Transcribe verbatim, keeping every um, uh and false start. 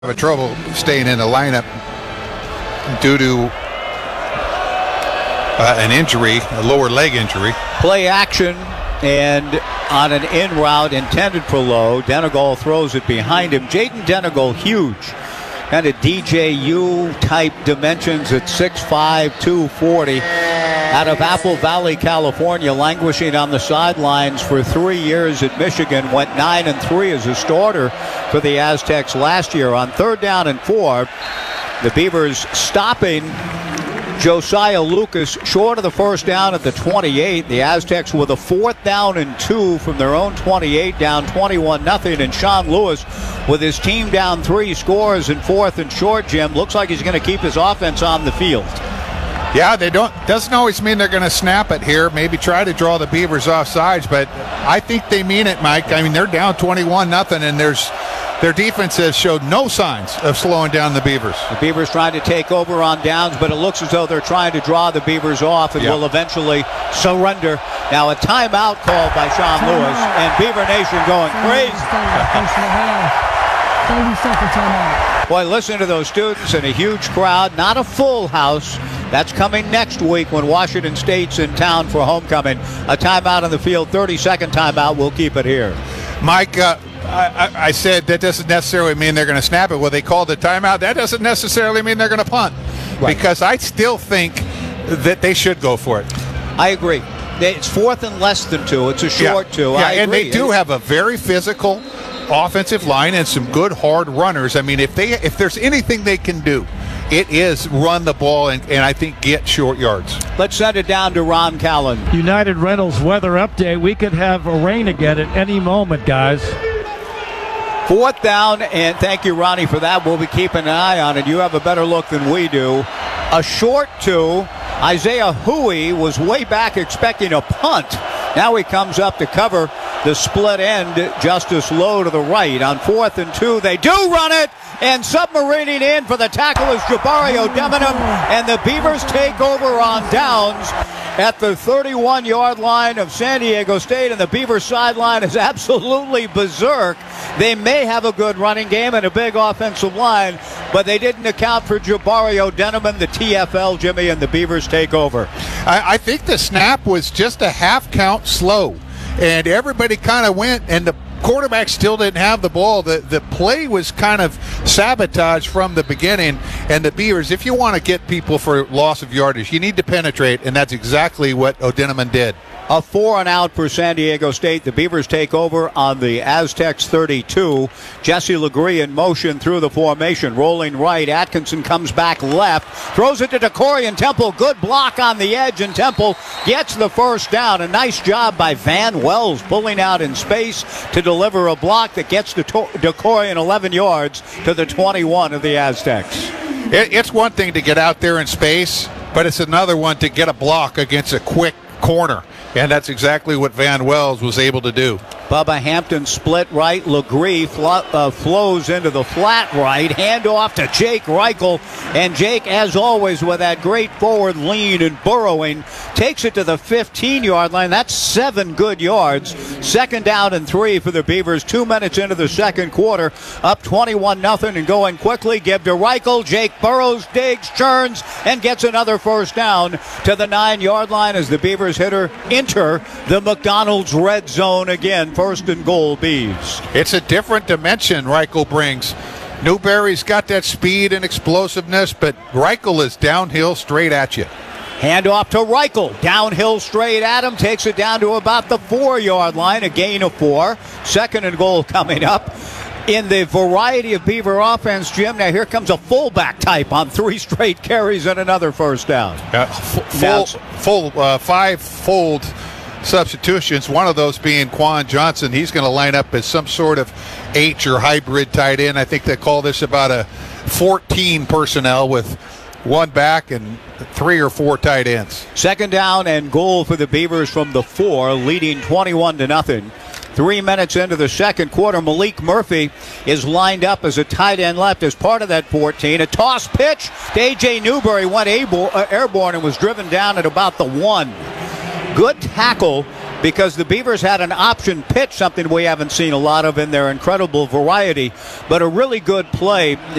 Have trouble staying in the lineup due to uh, an injury, a lower leg injury. Play action, and on an in route intended for Lowe, Denegal throws it behind him. Jaden Denegal, huge, kind of D J U type dimensions at six five, two forty. Out of Apple Valley, California, languishing on the sidelines for three years at Michigan, went nine and three as a starter for the Aztecs last year. On third down and four, the Beavers stopping Josiah Lucas short of the first down at the twenty-eight. The Aztecs with a fourth down and two from their own twenty-eight, down twenty-one nothing. And Sean Lewis, with his team down three, scores in fourth and short. Jim, looks like he's going to keep his offense on the field. Yeah, they don't. Doesn't always mean they're going to snap it here. Maybe try to draw the Beavers off sides, but I think they mean it, Mike. I mean, they're down twenty-one nothing, and there's their defense has showed no signs of slowing down the Beavers. The Beavers trying to take over on downs, but it looks as though they're trying to draw the Beavers off and yeah. will eventually surrender. Now a timeout called by Sean Lewis, and Beaver Nation going crazy. thirty second timeout. Boy, listen to those students and a huge crowd. Not a full house. That's coming next week when Washington State's in town for homecoming. A timeout on the field, thirty second timeout. We'll keep it here. Mike, uh, I, I, I said that doesn't necessarily mean they're going to snap it. Well, they called the timeout. That doesn't necessarily mean they're going to punt. Right. Because I still think that they should go for it. I agree. It's fourth and less than two. It's a short yeah. two. Yeah, I and agree. they do have a very physical offensive line and some good hard runners. I mean, if they if there's anything they can do, it is run the ball and, and I think get short yards. Let's send it down to Ron Callan. United Rentals weather update. We could have a rain again at any moment, guys. Fourth down, and thank you, Ronnie, for that. We'll be keeping an eye on it. You have a better look than we do. A short two. Isaiah Huey was way back expecting a punt. Now he comes up to cover the split end. Justice Lowe to the right. On fourth and two, they do run it. And submarining in for the tackle is Jabari Odeminum. And the Beavers take over on downs at the thirty-one yard line of San Diego State. And the Beavers sideline is absolutely berserk. They may have a good running game and a big offensive line, but they didn't account for Jabari Odeminum, the T F L, Jimmy, and the Beavers take over. I, I think the snap was just a half count slow. And everybody kind of went, and the quarterback still didn't have the ball. The the play was kind of sabotaged from the beginning. And the Beavers, if you want to get people for loss of yardage, you need to penetrate, and that's exactly what Odeminum did. A four and out for San Diego State. The Beavers take over on the Aztecs thirty-two. Jesse Legree in motion through the formation. Rolling right. Atkinson comes back left. Throws it to DeCorian Temple. Good block on the edge, and Temple gets the first down. A nice job by Van Wells pulling out in space to deliver a block that gets to DeCorian eleven yards to the twenty-one of the Aztecs. It, it's one thing to get out there in space, but it's another one to get a block against a quick corner. And that's exactly what Van Wells was able to do. Bubba Hampton split right. Legree fl- uh, flows into the flat right. Handoff to Jake Reichel. And Jake, as always, with that great forward lean and burrowing, takes it to the fifteen yard line. That's seven good yards. Second down and three for the Beavers. Two minutes into the second quarter. Up twenty-one nothing and going quickly. Give to Reichel. Jake burrows, digs, churns, and gets another first down to the nine yard line as the Beavers hitter enter the McDonald's red zone again. First and goal, Beavs. It's a different dimension Reichel brings. Newberry's got that speed and explosiveness, but Reichel is downhill straight at you. Handoff to Reichel. Downhill straight at him. Takes it down to about the four yard line. A gain of four. Second and goal coming up. In the variety of Beaver offense, Jim, now here comes a fullback type on three straight carries and another first down. Uh, full, full uh, five-fold substitutions, one of those being Quan Johnson. He's going to line up as some sort of H or hybrid tight end. I think they call this about a fourteen personnel with one back and three or four tight ends. Second down and goal for the Beavers from the four, leading twenty-one to nothing. Three minutes into the second quarter, Malik Murphy is lined up as a tight end left as part of that fourteen. A toss pitch to A J Newberry went airborne and was driven down at about the one. Good tackle because the Beavers had an option pitch, something we haven't seen a lot of in their incredible variety, but a really good play.